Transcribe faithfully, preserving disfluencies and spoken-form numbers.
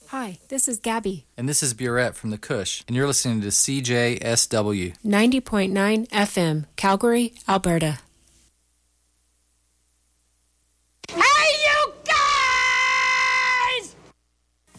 Hi, this is Gabby. And this is Burette from the Cush, and you're listening to C J S W ninety point nine F M, Calgary, Alberta.